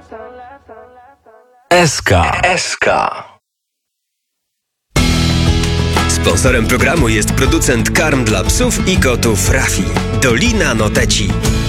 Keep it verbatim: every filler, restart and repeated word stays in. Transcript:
S K. S K. Sponsorem programu jest producent karm dla psów i kotów Rafi. Dolina Noteci.